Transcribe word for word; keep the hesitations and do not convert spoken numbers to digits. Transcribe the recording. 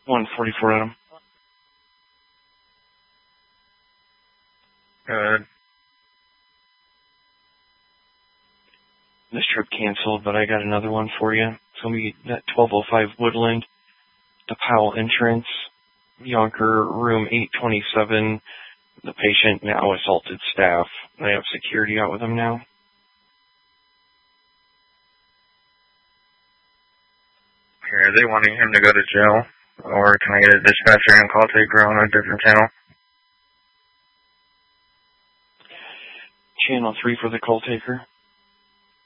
one forty-four Adam. Good. This trip canceled, but I got another one for you. It's going to be at twelve oh five Woodland, the Powell entrance, Yonker, room eight twenty-seven. The patient now assaulted staff. I have security out with him now. Okay, are they wanting him to go to jail? Or can I get a dispatcher and call taker on a different channel? Channel three for the call taker.